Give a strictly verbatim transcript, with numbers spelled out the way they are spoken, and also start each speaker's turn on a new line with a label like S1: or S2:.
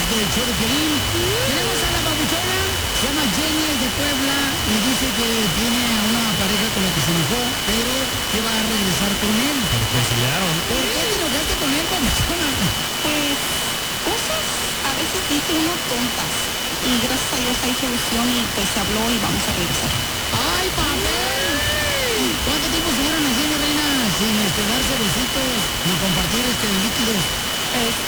S1: del show de Piolín. Tenemos a la babuchona, se llama Jenny, es de Puebla, y dice que tiene a una pareja con la que se enojó, pero que va a regresar con él.
S2: Se reconciliaron.
S1: ¿Por qué te enojaste con él, babuchona?
S3: Pues cosas a veces dice uno tontas. Y gracias a Dios hay solución y pues se habló y vamos a regresar.
S1: ¡Ay, papel! ¿Cuánto tiempo estuvieron así, mi reina, sin este, darse besitos ni compartir este líquidos?
S3: Este,